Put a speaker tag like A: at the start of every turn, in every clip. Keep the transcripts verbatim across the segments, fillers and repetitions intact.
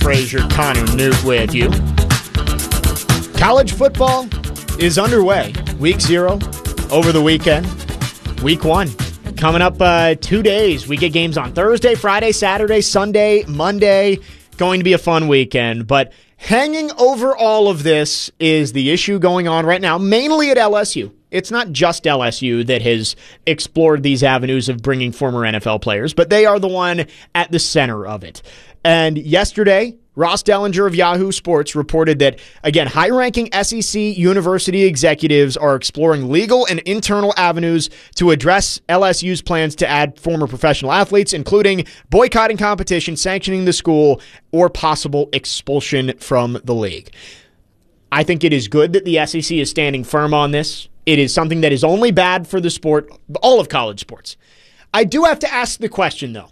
A: Frazier, Connor Newt with you. College football is underway. Week zero over the weekend. Week one coming up uh, two days. We get games on Thursday, Friday, Saturday, Sunday, Monday. Going to be a fun weekend. But hanging over all of this is the issue going on right now, mainly at L S U. It's not just L S U that has explored these avenues of bringing former N F L players, but they are the one at the center of it. And yesterday, Ross Dellinger of Yahoo Sports reported that, again, high-ranking S E C university executives are exploring legal and internal avenues to address L S U's plans to add former professional athletes, including boycotting competition, sanctioning the school, or possible expulsion from the league. I think it is good that the S E C is standing firm on this. It is something that is only bad for the sport, all of college sports. I do have to ask the question, though.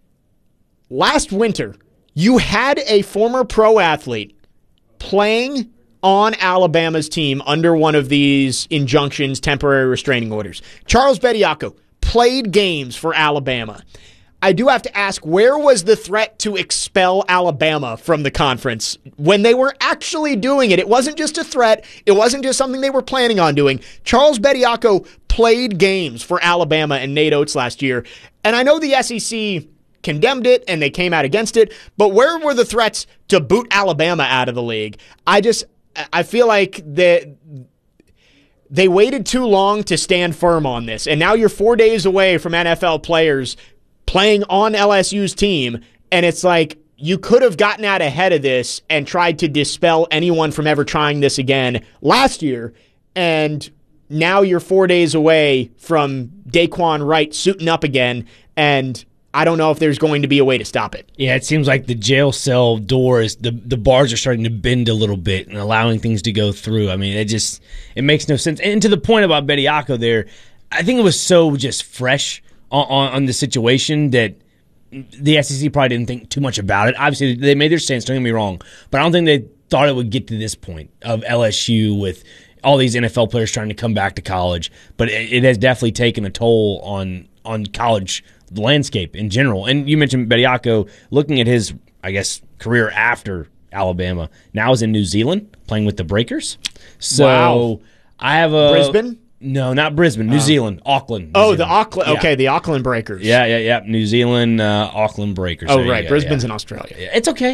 A: Last winter, you had a former pro athlete playing on Alabama's team under one of these injunctions, temporary restraining orders. Charles Bediako played games for Alabama. I do have to ask, where was the threat to expel Alabama from the conference when they were actually doing it? It wasn't just a threat. It wasn't just something they were planning on doing. Charles Bediako played games for Alabama and Nate Oates last year. And I know the S E C condemned it and they came out against it, but where were the threats to boot Alabama out of the league? I just, I feel like they, they waited too long to stand firm on this. And now you're four days away from N F L players playing on L S U's team, and it's like you could have gotten out ahead of this and tried to dispel anyone from ever trying this again last year, and now you're four days away from Daquan Wright suiting up again, and I don't know if there's going to be a way to stop it.
B: Yeah, it seems like the jail cell doors, the the bars are starting to bend a little bit and allowing things to go through. I mean, it just it makes no sense. And to the point about Bediako there, I think it was so just fresh on, on, on the situation that the S E C probably didn't think too much about it. Obviously, they made their stance, don't get me wrong, but I don't think they thought it would get to this point of L S U with all these N F L players trying to come back to college. But it, it has definitely taken a toll on on college landscape in general. And you mentioned Bediako, looking at his, I guess, career after Alabama, now is in New Zealand playing with the Breakers. So
A: wow.
B: I have a
A: Brisbane?
B: No, not Brisbane. New oh. Zealand, Auckland. New
A: oh,
B: Zealand.
A: the Auckland.
B: Yeah.
A: Okay, the Auckland Breakers.
B: Yeah, yeah, yeah. New Zealand, uh, Auckland Breakers.
A: Oh,
B: there
A: right.
B: Go,
A: Brisbane's
B: yeah.
A: in Australia.
B: It's okay.